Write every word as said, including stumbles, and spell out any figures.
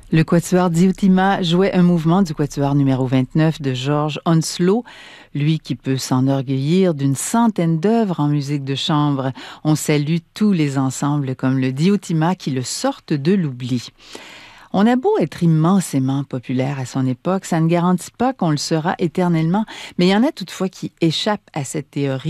Le quatuor Diotima jouait un mouvement du quatuor numéro vingt-neuf de George Hounslow, lui qui peut s'enorgueillir d'une centaine d'œuvres en musique de chambre. On salue tous les ensembles comme le Diotima qui le sortent de l'oubli. On a beau être immensément populaire à son époque, ça ne garantit pas qu'on le sera éternellement, mais il y en a toutefois qui échappent à cette théorie